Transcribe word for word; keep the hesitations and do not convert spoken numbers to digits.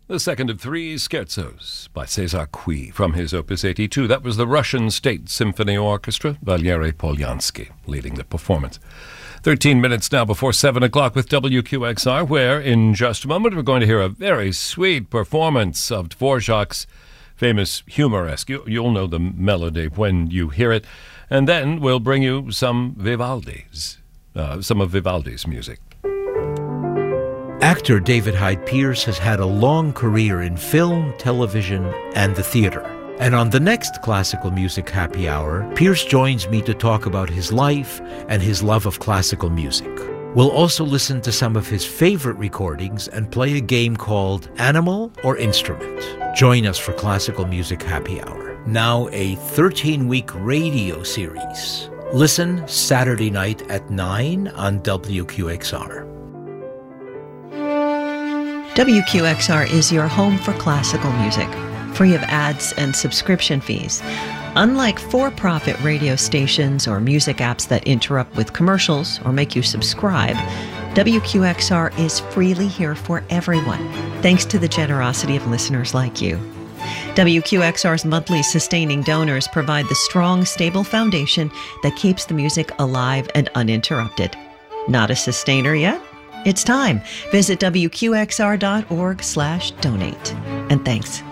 The second of three scherzos by César Cui from his Opus eighty-two. That was the Russian State Symphony Orchestra, Valery Polyansky, leading the performance. Thirteen minutes now before seven o'clock with W Q X R, where in just a moment we're going to hear a very sweet performance of Dvorak's famous Humoresque. You, you'll know the melody when you hear it. And then we'll bring you some Vivaldi's, uh, some of Vivaldi's music. Actor David Hyde Pierce has had a long career in film, television, and the theater. And on the next Classical Music Happy Hour, Pierce joins me to talk about his life and his love of classical music. We'll also listen to some of his favorite recordings and play a game called Animal or Instrument. Join us for Classical Music Happy Hour, now a thirteen-week radio series. Listen Saturday night at nine on W Q X R. W Q X R is your home for classical music, free of ads and subscription fees. Unlike for-profit radio stations or music apps that interrupt with commercials or make you subscribe, W Q X R is freely here for everyone, thanks to the generosity of listeners like you. W Q X R's monthly sustaining donors provide the strong, stable foundation that keeps the music alive and uninterrupted. Not a sustainer yet? It's time. Visit W Q X R dot org slash donate. And thanks.